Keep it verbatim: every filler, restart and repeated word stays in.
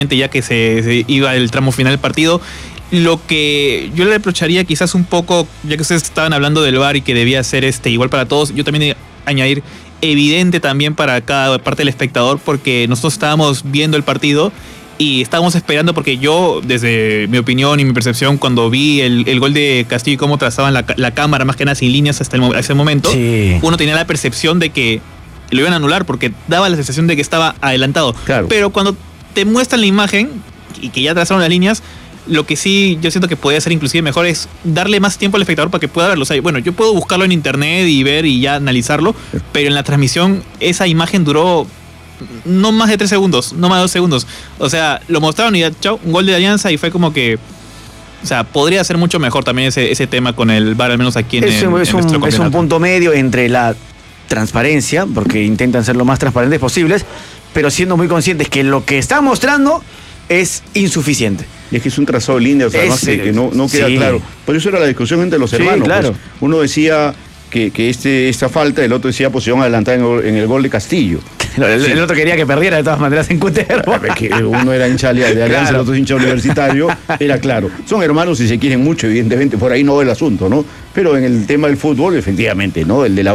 ya que se, se iba el tramo final del partido. Lo que yo le reprocharía quizás un poco, ya que ustedes estaban hablando del V A R y que debía ser este igual para todos, yo también añadir evidente también para cada parte del espectador, porque nosotros estábamos viendo el partido y estábamos esperando, porque yo, desde mi opinión y mi percepción, cuando vi el, el gol de Castillo y cómo trazaban la, la cámara, más que nada sin líneas hasta el, ese momento, sí. uno tenía la percepción de que lo iban a anular, porque daba la sensación de que estaba adelantado. Claro. Pero cuando te muestran la imagen y que ya trazaron las líneas, lo que sí yo siento que podría ser inclusive mejor es darle más tiempo al espectador para que pueda verlo. O sea, bueno, yo puedo buscarlo en internet y ver y ya analizarlo, pero en la transmisión esa imagen duró no más de tres segundos, no más de dos segundos. O sea, lo mostraron y ya, chao, un gol de Alianza, y fue como que, o sea, podría ser mucho mejor también ese, ese tema con el V A R, al menos aquí en, es, en, es en un, nuestro es un punto medio entre la transparencia, porque intentan ser lo más transparentes posibles, pero siendo muy conscientes que lo que están mostrando es insuficiente. Y es que es un trazado de líneas, además que, que no, no queda sí. claro. Por eso era la discusión entre los hermanos. Sí, claro. Pues, uno decía que, que este, esta falta, el otro decía posición adelantada en el, en el gol de Castillo. El, sí. el otro quería que perdiera de todas maneras en Cutervo. Que uno era hincha de Alianza, claro. el otro hincha universitario, era claro. Son hermanos y se quieren mucho, evidentemente, por ahí no va el asunto, ¿no? Pero en el tema del fútbol, efectivamente, ¿no? El de la